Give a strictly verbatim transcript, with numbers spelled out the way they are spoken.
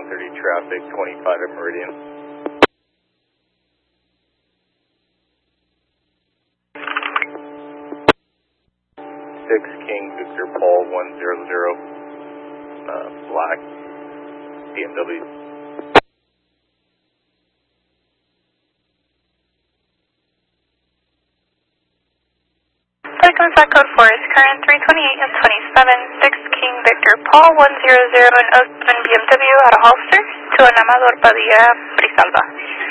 thirty traffic, twenty-five at Meridian. six King Victor Paul one zero zero, uh, black B M W. Contact code four is current three twenty-eight and twenty-seven, six King Victor Paul one zero zero in Oakland B M W out of Hollister to an Amador Padilla Prisalva.